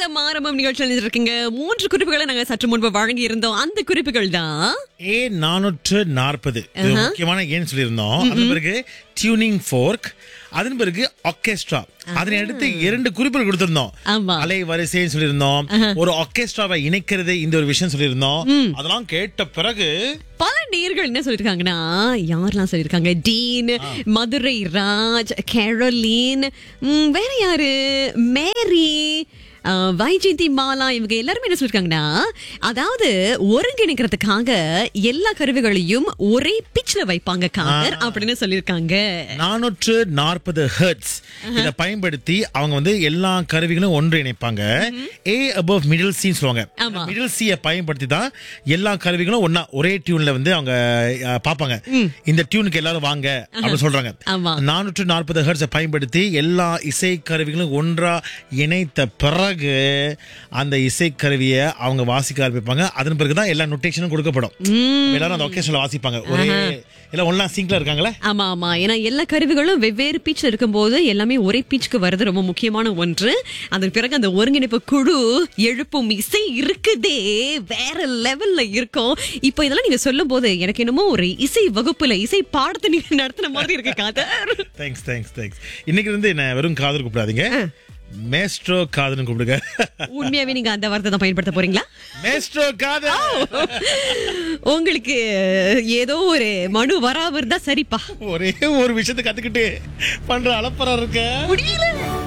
ஆனந்தம் ஆரம்பம் நிகழ்ச்சியில் இருக்கீங்க. 3 குறிப்புகளை நாங்க சற்று முன்பு வழங்கி இருந்தோம். அந்த குறிப்புகள் தான் A440 முக்கியமான ஏன்னு சொல்லியிருந்தோம். அதன் பிறகு டியூனிங் ஃபோர்க், அதன் பிறகு ஆர்கெஸ்ட்ரா. அதனை அடுத்து 2 குறிப்புகள் கொடுத்திருந்தோம். ஆமா. அலை வரிசைன்னு சொல்லியிருந்தோம். ஒரு ஆர்கெஸ்ட்ராவை இணைக்கிறது இந்த ஒரு விஷயம் சொல்லியிருந்தோம். அதெல்லாம் கேட்ட பிறகு பல நேயர்கள் என்ன சொல்லிருக்காங்கன்னா, யாரெல்லாம் சொல்லிருக்காங்க, டீன், மதுரை ராஜ், கேரோலின், வேற யாரு, மேரி, வைஜெயந்தி மாலா, இவங்க எல்லாருமே என்ன சொல்லிருக்காங்கன்னா, அதாவது ஒருங்கிணைக்கிறதுக்காக எல்லா கருவிகளையும் ஒரே பிச்ல வைப்பாங்க காதர் அப்படின்னு சொல்லிருக்காங்க. 440 ஹெர்ட்ஸ் இத பயன்படுத்தி அவங்க வந்து எல்லா கருவிகளும் ஒன்று இணைப்பாங்க. A above middle C சொல்லுவாங்க. மிடில் C பயன்படுத்தி தான் எல்லா கருவிகளும் ஒண்ணா ஒரே டியூன்ல வந்து அவங்க பாப்பாங்க. இந்த டியூனுக்கு எல்லாரும் வாங்க அப்படின்னு சொல்றாங்க. 440 ஹெர்ட்ஸ் பயன்படுத்தி எல்லா இசை கருவிகளும் ஒன்றா இணைத்த பிறகு அந்த இசை கருவியை அவங்க வாசிக்க ஆரம்பிப்பாங்க. அதன் பிறகுதான் எல்லா நோட்டேஷனும் கொடுக்கப்படும். எல்லாரும் அந்த ஆர்கெஸ்ட்ரால வாசிப்பாங்க. ஒரே எல்லாம் ஒண்ணா சிங்க்ல இருக்காங்களே. ஆமா ஆமா. ஏன்னா எல்லா கருவிகளும் வெவ்வேறு பீச் இருக்கும்போது எல்லாமே ஒரே பீச்சுக்கு வர்றது ரொம்ப முக்கியமான ஒன்று. அதன் பிறகு அந்த ஒருங்கிணைப்பு குழு எழுப்பும் இசை இருக்குதே வேற லெவல்ல இருக்கும். இப்போ இதெல்லாம் நீங்க சொல்லும் போது எனக்கு என்னமோ ஒரு இசை வகுப்புல இசை பாடத்தை நீங்க நடத்தின மாதிரி இருக்கு காதர். தேங்க்ஸ். இன்னைக்கு இருந்து என்ன வெறும் காதர் கூப்பிடாதீங்க, மேஸ்ட்ரோ காதர்னு கூப்பிடுங்க. உண்மையாவே நீங்க அந்த வார்த்தை தான் பயன்படுத்த போறீங்களா? மேஸ்ட்ரோ காதர். உங்களுக்கு ஏதோ ஒரு மனு வராம இருந்தா சரிப்பா. ஒரே ஒரு விஷயத்தை கத்துக்கிட்டு பண்ற அலப்பறம் இருக்க முடியல.